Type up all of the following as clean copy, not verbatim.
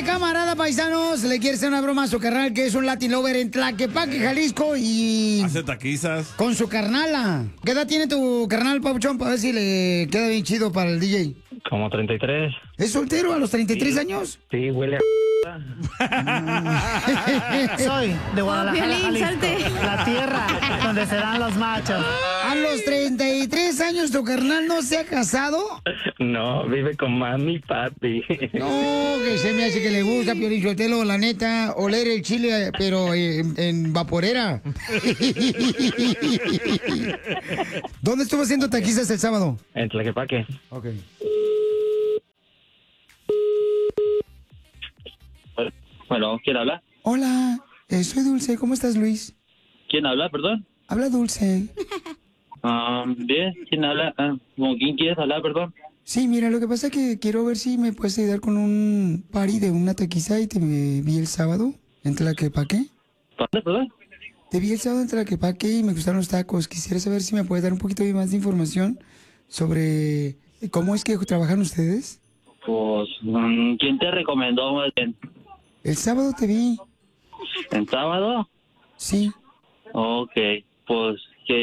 camarada, paisanos, le quiere hacer una broma a su carnal, que es un Latin Lover en Tlaquepaque, Jalisco, y... Hace taquizas. Con su carnala. ¿Qué edad tiene tu carnal, Papuchón, para ver si le queda bien chido para el DJ? Como 33. ¿Es soltero a los 33 años? Sí, huele a... Soy de Guadalajara, Piolín, Jalisco, salte. la tierra donde se dan los machos. ¿A los 33 años tu carnal no se ha casado? No, vive con mami y papi. No, que se me hace que le gusta, Piolín Sotelo, la neta, oler el chile, pero en vaporera. ¿Dónde estuvo haciendo taquizas el sábado? En Tlaquepaque. Ok. Bueno, ¿quién habla? Hola, soy Dulce. ¿Cómo estás, Luis? ¿Quién habla, perdón? Habla Dulce. Bien, ¿quién habla? ¿Con quién quieres hablar, perdón? Sí, mira, lo que pasa es que quiero ver si me puedes ayudar con un party de una taquiza y te vi el sábado en Tlaquepaque. ¿Dónde, perdón? Te vi el sábado en Tlaquepaque y me gustaron los tacos. Quisiera saber si me puedes dar un poquito más de información sobre cómo es que trabajan ustedes. Pues, ¿quién te recomendó más bien? El sábado te vi. ¿En sábado? Sí. Ok, pues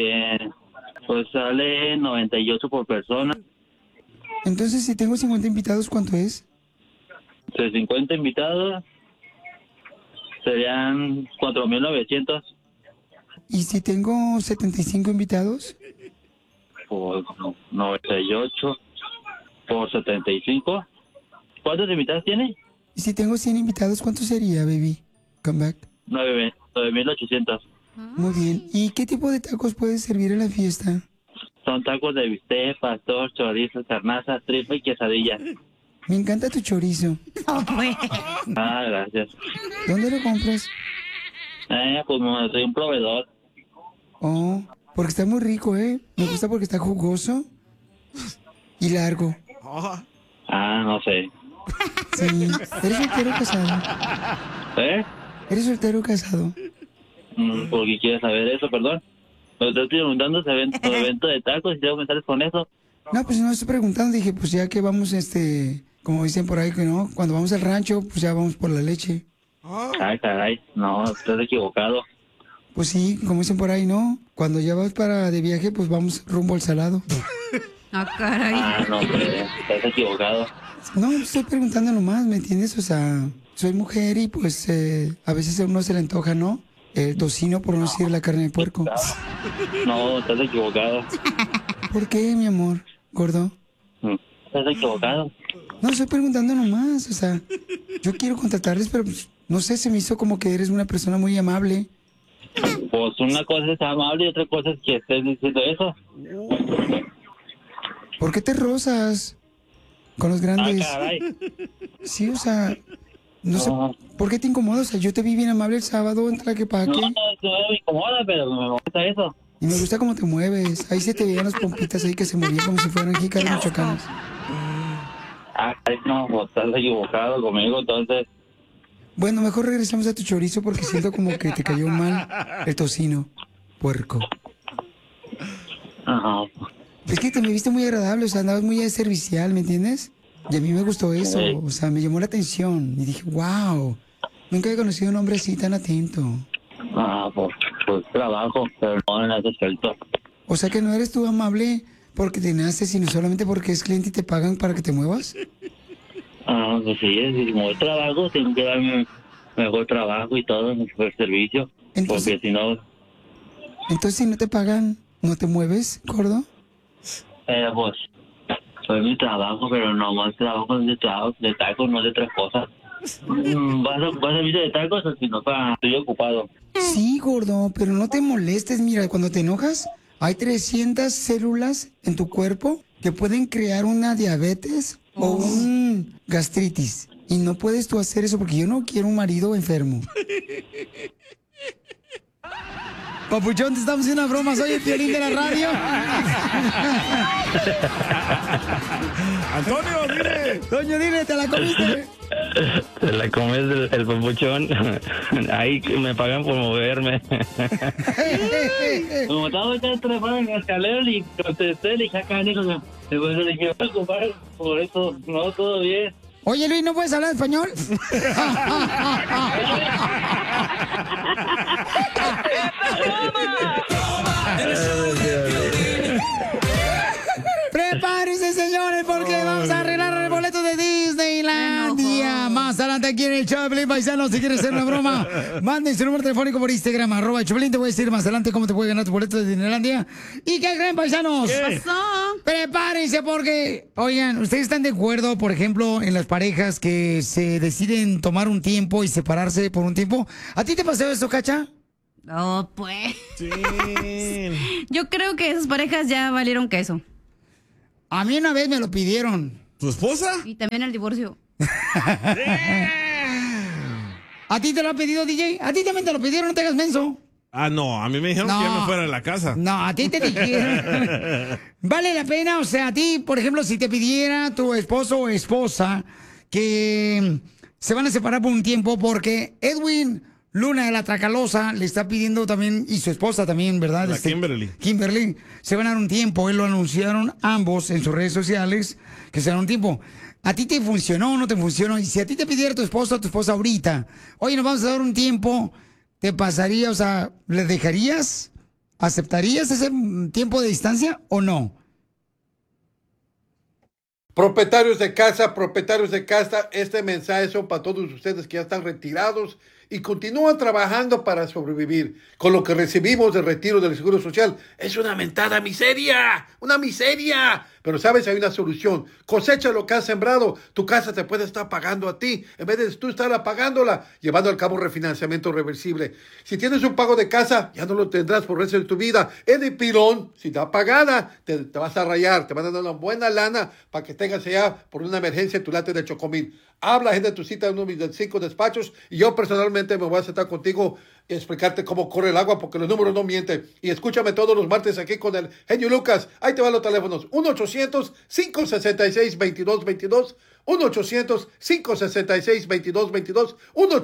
sale 98 por persona. Entonces, si tengo 50 invitados, ¿cuánto es? De 50 invitados serían 4,900. ¿Y si tengo 75 invitados? Pues 98 por 75. ¿Cuántos invitados tiene? ¿Y si tengo 100 invitados, cuánto sería, baby? Come back. 9,800. Muy bien. ¿Y qué tipo de tacos puedes servir en la fiesta? Son tacos de bistec, pastor, chorizo, carnaza, tripa y quesadilla. Me encanta tu chorizo. Ah, gracias. ¿Dónde lo compras? Pues soy un proveedor. Oh, porque está muy rico, ¿eh? Me gusta porque está jugoso y largo. No sé. Sí. ¿Eres soltero o casado? ¿Eres soltero o casado? ¿Por qué quieres saber eso, perdón? Te estoy preguntando ese evento de tacos y tengo que estar con eso. No, pues no estoy preguntando. Dije, pues ya que vamos, como dicen por ahí, que no, cuando vamos al rancho, pues ya vamos por la leche. Ay, caray, no, estás equivocado. Pues sí, como dicen por ahí, ¿no? Cuando ya vas de viaje, pues vamos rumbo al salado. Caray. No, estás equivocado. No, estoy preguntando nomás, ¿me entiendes? O sea, soy mujer y pues a veces a uno se le antoja, ¿no? El tocino, por no decir la carne de puerco. No, estás equivocado. ¿Por qué, mi amor, gordo? Estás equivocado. No, estoy preguntando nomás, o sea, yo quiero contratarles, pero pues, no sé, se me hizo como que eres una persona muy amable. Pues una cosa es amable y otra cosa es que estés diciendo eso. ¿Por qué te rozas con los grandes? Caray. Sí, o sea, no sé, ¿por qué te incomoda? O sea, yo te vi bien amable el sábado en Tlaquepaque. No me incomoda, pero me gusta eso. Y me gusta cómo te mueves. Ahí se te veían las pompitas ahí que se movían como si fueran jícaros michoacanas. No, pues estás equivocado conmigo, entonces. Bueno, mejor regresamos a tu chorizo porque siento como que te cayó mal el tocino, puerco. Ajá. Es que te me viste muy agradable, o sea, andabas muy servicial, ¿me entiendes? Y a mí me gustó eso, o sea, me llamó la atención. Y dije, wow, nunca he conocido a un hombre así tan atento. Pues trabajo, pero no en ese aspecto. O sea que no eres tú amable porque te naces, sino solamente porque es cliente y te pagan para que te muevas. Pues sí, si como trabajo, tengo que darme mejor trabajo y todo, mejor servicio. Entonces, porque si no... Entonces, si no te pagan, ¿no te mueves, gordo? Pues, soy mi trabajo, pero no más trabajo de tacos, no de otras cosas. ¿Vas a servir de tacos o si no, estoy ocupado? Sí, gordo, pero no te molestes. Mira, cuando te enojas, hay 300 células en tu cuerpo que pueden crear una diabetes o un gastritis. Y no puedes tú hacer eso porque yo no quiero un marido enfermo. Papuchón, te estamos haciendo una broma. Soy el Piolín de la radio. Antonio, dile. Toño, dile, ¿te la comiste? Te la comes el papuchón. Ahí me pagan por moverme. Como estaba ya trepado en la escalera y contesté, le dije acá, le dije, voy a ocupar por eso, no, todo bien. Oye, Luis, ¿no puedes hablar español? Prepárense, señores, porque vamos a arreglar el boleto de Disneylandia. Más adelante aquí en el Choplin, paisanos, si quieres hacer una broma, manden su número telefónico por Instagram, @Choplin. Te voy a decir más adelante cómo te puede ganar tu boleto de Disneylandia. ¿Y qué creen, paisanos? ¿Qué pasó? Prepárense porque, oigan, ¿ustedes están de acuerdo, por ejemplo, en las parejas que se deciden tomar un tiempo y separarse por un tiempo? ¿A ti te pasó eso, Cacha? Oh, pues. Sí. Yo creo que esas parejas ya valieron queso. A mí una vez me lo pidieron. ¿Tu esposa? Y también el divorcio. ¿A ti te lo ha pedido, DJ? ¿A ti también te lo pidieron? No te hagas menso. Ah, no, a mí me dijeron que ya me fuera de la casa. No, a ti te dijeron. ¿Vale la pena? O sea, a ti, por ejemplo, si te pidiera tu esposo o esposa que se van a separar por un tiempo porque Edwin Luna de la Tracalosa le está pidiendo también, y su esposa también, ¿verdad? La Kimberly. Kimberly, se van a dar un tiempo. Él lo anunciaron ambos en sus redes sociales, que se dan un tiempo. ¿A ti te funcionó o no te funcionó? Y si a ti te pidiera tu esposo o tu esposa ahorita, oye, nos vamos a dar un tiempo, ¿te pasaría, o sea, le dejarías? ¿Aceptarías ese tiempo de distancia o no? Propietarios de casa, este mensaje son para todos ustedes que ya están retirados y continúan trabajando para sobrevivir. Con lo que recibimos del retiro del Seguro Social es una mentada miseria, una miseria. Pero sabes, hay una solución. Cosecha lo que has sembrado. Tu casa te puede estar pagando a ti en vez de tú estar pagándola, llevando al cabo refinanciamiento reversible. Si tienes un pago de casa, ya no lo tendrás por el resto de tu vida. Es de pilón. Si está pagada, te vas a rayar. Te van a dar una buena lana para que tengas allá por una emergencia tu late de Chocomil. Habla, agenda tu cita en uno de mis 5 despachos y yo personalmente me voy a sentar contigo y explicarte cómo corre el agua porque los números no mienten. Y escúchame todos los martes aquí con el genio Lucas. Ahí te van los teléfonos. 1-800-566-2222. 1-800-566-2222.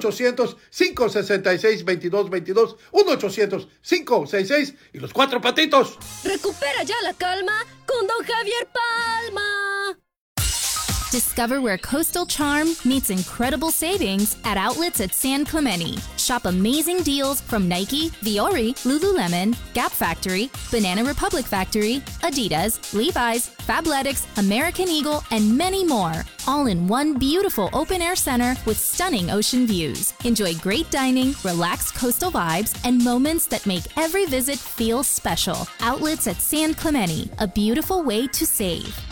1-800-566-2222. 1-800-566 y los 4 patitos. Recupera ya la calma con Don Javier Palma. Discover where coastal charm meets incredible savings at outlets at San Clemente. Shop amazing deals from Nike, Viore, Lululemon, Gap Factory, Banana Republic Factory, Adidas, Levi's, Fabletics, American Eagle, and many more. All in one beautiful open-air center with stunning ocean views. Enjoy great dining, relaxed coastal vibes, and moments that make every visit feel special. Outlets at San Clemente, a beautiful way to save.